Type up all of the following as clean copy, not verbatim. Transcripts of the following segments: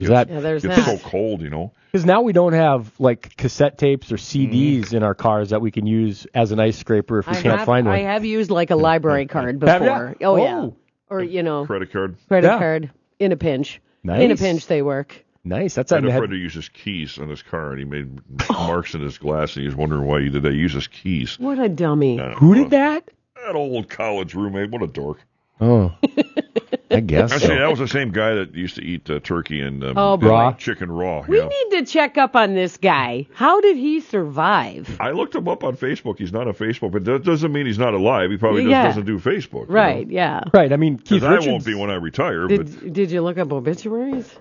There's It's so that. cold, Because now we don't have like cassette tapes or CDs in our cars that we can use as an ice scraper if we can't find one. I have used like a library card Have before. ya? Oh, yeah. Oh. Or, Credit card. credit Yeah. card in a pinch. Nice. In a pinch, they work. Nice. That's I had a friend who used his keys on his car, and he made marks in his glass, and he was wondering why he did that. He used his keys. What a dummy. Who did that? That old college roommate. What a dork. Oh, I guess. Actually, So. that was the same guy that used to eat turkey and Raw? chicken raw. We yeah. need to check up on this guy. How did he survive? I looked him up on Facebook. He's not on Facebook, but that doesn't mean he's not alive. He probably just Yeah. doesn't do Facebook. Right, yeah. Right. I mean, Keith Because Richards. I won't be when I retire. But Did you look up obituaries?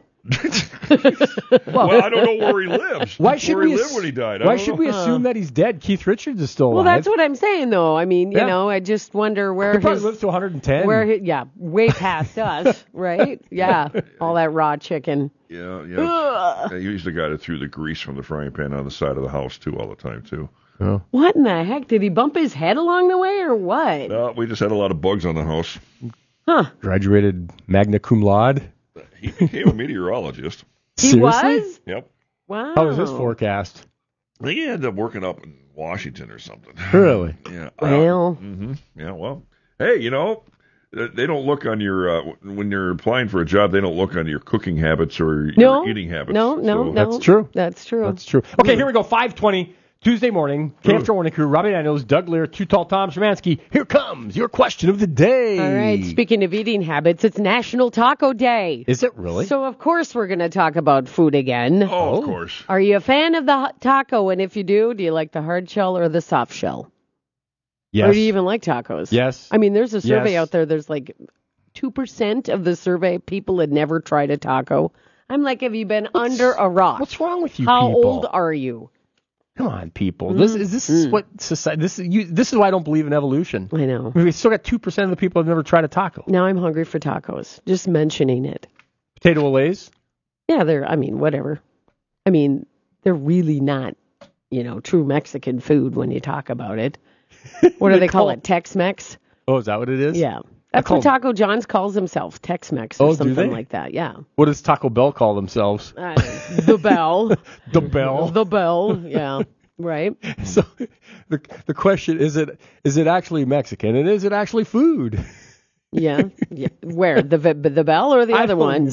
well, I don't know where he lives. Why should where we he lived when he died? I Why don't should know. we assume that he's dead? Keith Richards is still alive. Well, that's what I'm saying, though. I mean, Yeah. I just wonder where He probably his... lives to 110. way past us, right? Yeah, all that raw chicken. Yeah. Yeah, he's the guy that threw the grease from the frying pan on the side of the house too all the time too. What in the heck? Did he bump his head along the way or what? No, we just had a lot of bugs on the house. Graduated magna cum laude. He became a meteorologist. He Seriously? was? Yep. Wow. How was his forecast? He ended up working up in Washington or something. Really? Yeah. Well, Yeah. Well, hey, they don't look on your when you're applying for a job. They don't look on your cooking habits or your eating habits. No. That's true. That's true. That's true. Okay, here we go. 5:20 Tuesday morning. KFJ Morning Crew. Robbie Daniels, Doug Lear, Too Tall Tom Szymanski. Here comes your question of the day. All right. Speaking of eating habits, it's National Taco Day. Is it really? So, of course, we're going to talk about food again. Oh, of course. Are you a fan of the hot taco? And if you do you like the hard shell or the soft shell? Yes. Or do you even like tacos? Yes. I mean, there's a survey Yes. out there. There's like 2% of the survey people had never tried a taco. I'm like, have you been under a rock? What's wrong with you How people? old are you? Come on, people. This is what society. This is why I don't believe in evolution. I know. We still got 2% of the people have never tried a taco. Now I'm hungry for tacos. Just mentioning it. Potato Olays. Yeah, whatever. I mean, they're really not, true Mexican food when you talk about it. What do they call it? Tex-Mex? Oh, is that what it is? Yeah. That's what Taco John's calls himself, Tex-Mex or something like that. Yeah. What does Taco Bell call themselves? The Bell. The Bell. The Bell. Yeah. Right. So the question is it actually Mexican and is it actually food? Yeah. Where the Bell or the other ones?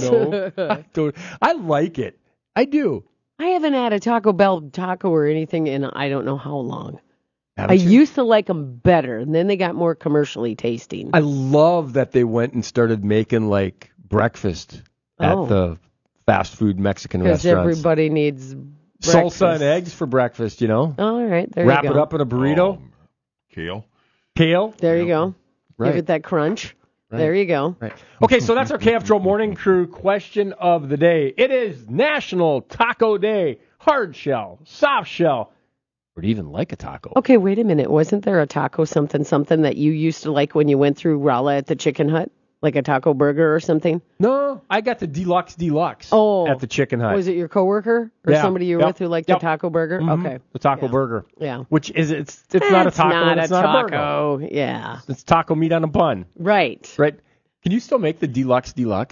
I like it. I do. I haven't had a Taco Bell taco or anything in I don't know how long. Haven't I you? used to like them better, and then they got more commercially tasting. I love that they went and started making like breakfast at the fast food Mexican Because restaurants. everybody needs breakfast. Salsa and eggs for breakfast, All right, there Wrap you go. it up in a burrito. Kale. Kale. There you go. Right. Give it that crunch. Right. There you go. Right. Okay, so that's our KFJ Morning Crew question of the day. It is National Taco Day. Hard shell, soft shell, or do you even like a taco? Okay, wait a minute. Wasn't there a taco something that you used to like when you went through Rolla at the Chicken Hut? Like a taco burger or something? No, I got the deluxe at the Chicken Hut. Was it your coworker or somebody you were with who liked the taco burger? Mm-hmm. Okay. The taco burger. Yeah. Which is it's not a taco and it's not a burger. taco. Yeah. It's taco meat on a bun. Right. Right. Can you still make the deluxe?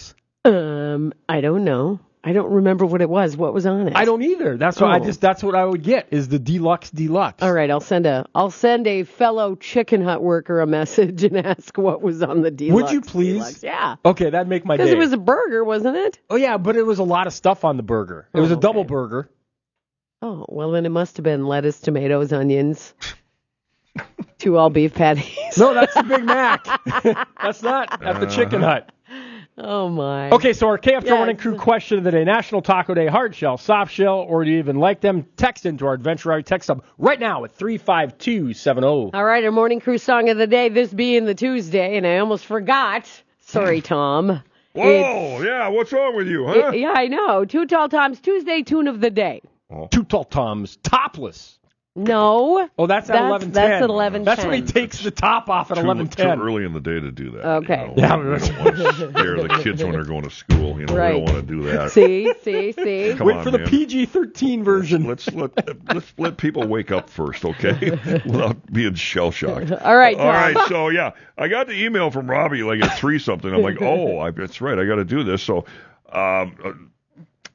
I don't know. I don't remember what it was. What was on it? I don't either. That's what that's what I would get is the deluxe. All right, I'll send a fellow Chicken Hut worker a message and ask what was on the deluxe. Would you please? Deluxe. Yeah. Okay, that'd make my day. Because it was a burger, wasn't it? Oh yeah, but it was a lot of stuff on the burger. It was a double burger. Oh, well then it must have been lettuce, tomatoes, onions, 2 all beef patties. No, that's the Big Mac. That's not at the Chicken Hut. Oh my. Okay, so our KFJ Morning Crew question of the day: National Taco Day, hard shell, soft shell, or do you even like them? Text into our Adventure Hour text sub right now at 35270. All right, our Morning Crew song of the day. This being the Tuesday, and I almost forgot. Sorry, Tom. Whoa, yeah, what's wrong with you, huh? Yeah, I know. Too Tall Tom's Tuesday tune of the day. Too Tall Tom's Topless. No. Oh, that's at 11:10. That's at 11:10. That's when he takes the top off at 11:10. Too early in the day to do that. Okay. We don't want to scare the kids when they're going to school. Right. We don't want to do that. See. Come Wait on, for the man. PG-13 version. Let's let people wake up first, okay? Without being shell shocked. All right, Tom. All right. So yeah, I got the email from Robbie like at 3 something. I'm like, that's right. I got to do this. So.